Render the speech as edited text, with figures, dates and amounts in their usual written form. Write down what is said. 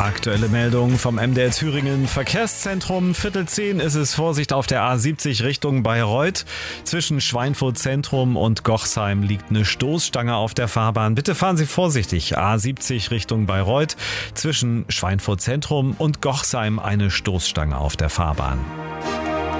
Aktuelle Meldung vom MDR Thüringen Verkehrszentrum. 9:45 ist es. Vorsicht auf der A70 Richtung Bayreuth. Zwischen Schweinfurt Zentrum und Gochsheim liegt eine Stoßstange auf der Fahrbahn. Bitte fahren Sie vorsichtig. A70 Richtung Bayreuth. Zwischen Schweinfurt Zentrum und Gochsheim eine Stoßstange auf der Fahrbahn.